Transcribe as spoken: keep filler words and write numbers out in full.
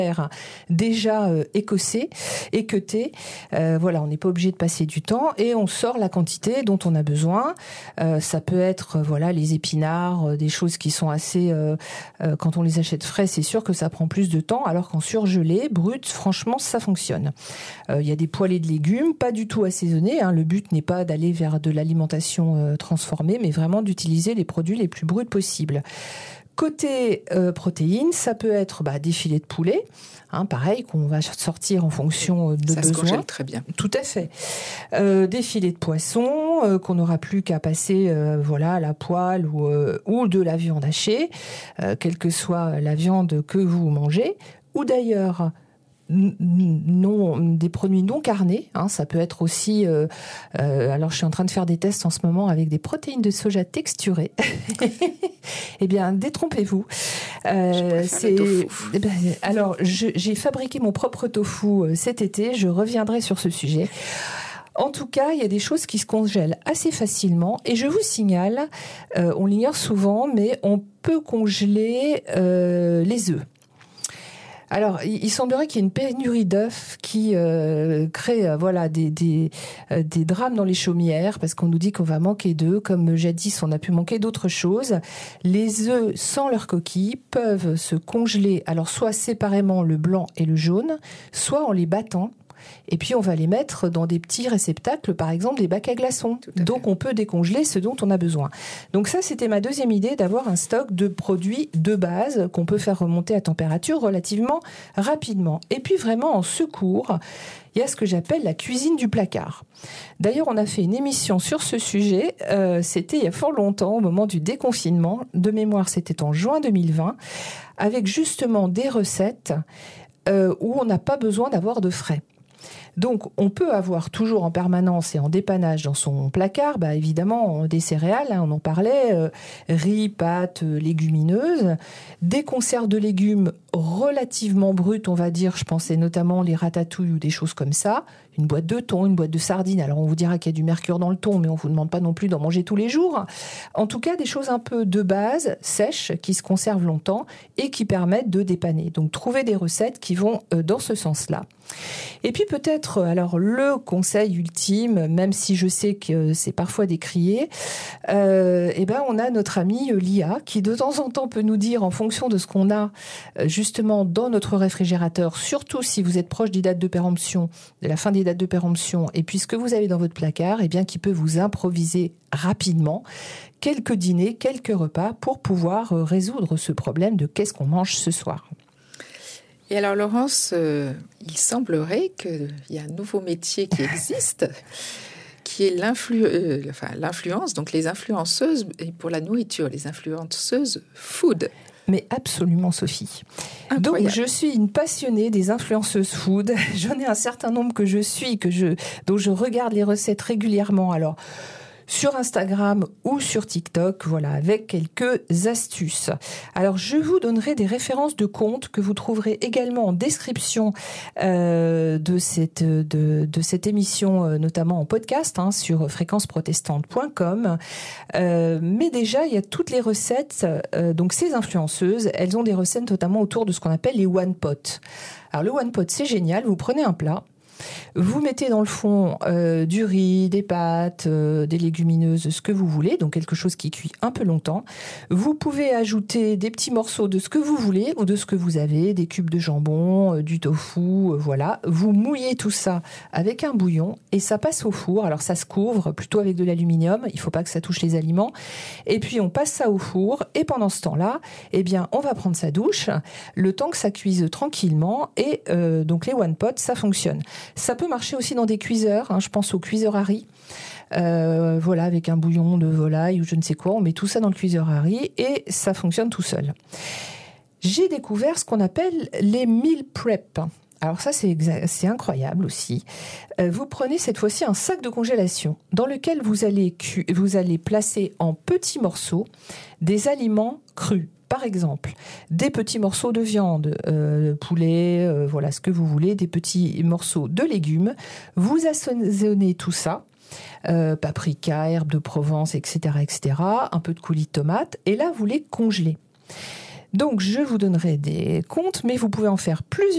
déjà euh, écossé, équeuté. Euh, voilà, on n'est pas obligé de passer du temps et on sort la quantité dont on a besoin. Euh, ça peut être euh, voilà les épinards, euh, des choses qui sont assez. Euh, euh, quand on les achète frais, c'est sûr que ça prend plus de temps, alors qu'en surgelé, brut, franchement, ça fonctionne. Euh, il y a des poêlées de légumes, pas du tout assaisonnés. Hein. Le but n'est pas d'aller vers de l'alimentation euh, transformée, mais vraiment d'utiliser les produits les plus bruts possibles. Côté euh, protéines, ça peut être bah, des filets de poulet, hein, pareil, qu'on va sortir en fonction de ça besoins. Ça se congèle très bien. Tout à fait. Euh, des filets de poisson euh, qu'on n'aura plus qu'à passer euh, voilà, à la poêle ou, euh, ou de la viande hachée, euh, quelle que soit la viande que vous mangez, ou d'ailleurs non, des produits non carnés, hein, ça peut être aussi. Euh, euh, alors, je suis en train de faire des tests en ce moment avec des protéines de soja texturées. Eh bien, détrompez-vous. Euh, c'est. Eh ben, alors, je, j'ai fabriqué mon propre tofu cet été. Je reviendrai sur ce sujet. En tout cas, il y a des choses qui se congèlent assez facilement. Et je vous signale, euh, on l'ignore souvent, mais on peut congeler euh, les œufs. Alors, il semblerait qu'il y ait une pénurie d'œufs qui euh, crée euh, voilà, des, des, euh, des drames dans les chaumières parce qu'on nous dit qu'on va manquer d'œufs. Comme jadis, on a pu manquer d'autres choses. Les œufs sans leur coquille peuvent se congeler, alors soit séparément le blanc et le jaune, soit en les battant. Et puis, on va les mettre dans des petits réceptacles, par exemple des bacs à glaçons. À Donc, on peut décongeler ce dont on a besoin. Donc ça, c'était ma deuxième idée, d'avoir un stock de produits de base qu'on peut faire remonter à température relativement rapidement. Et puis, vraiment, en secours, il y a ce que j'appelle la cuisine du placard. D'ailleurs, on a fait une émission sur ce sujet. Euh, c'était il y a fort longtemps, au moment du déconfinement. De mémoire, c'était en juin deux mille vingt, avec justement des recettes euh, où on n'a pas besoin d'avoir de frais. Donc, on peut avoir toujours en permanence et en dépannage dans son placard, bah, évidemment, des céréales, hein, on en parlait, euh, riz, pâtes, euh, légumineuses, des conserves de légumes relativement brutes, on va dire, je pensais notamment les ratatouilles ou des choses comme ça, une boîte de thon, une boîte de sardines, alors on vous dira qu'il y a du mercure dans le thon, mais on ne vous demande pas non plus d'en manger tous les jours. En tout cas, des choses un peu de base, sèches, qui se conservent longtemps et qui permettent de dépanner. Donc, trouver des recettes qui vont euh, dans ce sens-là. Et puis peut-être, alors le conseil ultime, même si je sais que c'est parfois décrié, euh, eh ben on a notre ami l'I A qui de temps en temps peut nous dire, en fonction de ce qu'on a justement dans notre réfrigérateur, surtout si vous êtes proche des dates de péremption, de la fin des dates de péremption, et puis ce que vous avez dans votre placard, eh bien qui peut vous improviser rapidement quelques dîners, quelques repas pour pouvoir résoudre ce problème de qu'est-ce qu'on mange ce soir. Et alors Laurence, euh, il semblerait qu'il y a un nouveau métier qui existe, qui est l'influ- euh, enfin, l'influence, donc les influenceuses, et pour la nourriture, les influenceuses food. Mais absolument, Sophie. Incroyable. Donc, je suis une passionnée des influenceuses food. J'en ai un certain nombre que je suis, que je, dont je regarde les recettes régulièrement. Alors, sur Instagram ou sur TikTok, voilà, avec quelques astuces. Alors, je vous donnerai des références de comptes que vous trouverez également en description euh, de cette de, de cette émission, euh, notamment en podcast, hein, sur fréquence protestante point com. Euh, mais déjà, il y a toutes les recettes. Euh, donc, ces influenceuses, elles ont des recettes notamment autour de ce qu'on appelle les one pot. Alors, le one pot, c'est génial. Vous prenez un plat. Vous mettez dans le fond euh, du riz, des pâtes, euh, des légumineuses, ce que vous voulez, donc quelque chose qui cuit un peu longtemps. Vous pouvez ajouter des petits morceaux de ce que vous voulez ou de ce que vous avez, des cubes de jambon, euh, du tofu, euh, voilà. Vous mouillez tout ça avec un bouillon et ça passe au four. Alors ça se couvre plutôt avec de l'aluminium, il ne faut pas que ça touche les aliments. Et puis on passe ça au four et pendant ce temps-là, eh bien, on va prendre sa douche, le temps que ça cuise tranquillement et euh, donc les one pot, ça fonctionne. Ça peut marcher aussi dans des cuiseurs, hein, je pense aux cuiseurs à riz, euh, voilà, avec un bouillon de volaille ou je ne sais quoi, on met tout ça dans le cuiseur à riz et ça fonctionne tout seul. J'ai découvert ce qu'on appelle les meal prep. Alors ça, c'est, exa- c'est incroyable aussi. Euh, vous prenez cette fois-ci un sac de congélation dans lequel vous allez, cu- vous allez placer en petits morceaux des aliments crus. Par exemple, des petits morceaux de viande, euh, poulet, euh, voilà ce que vous voulez, des petits morceaux de légumes. Vous assaisonnez tout ça, euh, paprika, herbes de Provence, et cetera, et cetera, un peu de coulis de tomate, et là, vous les congelez. Donc, je vous donnerai des comptes, mais vous pouvez en faire plusieurs.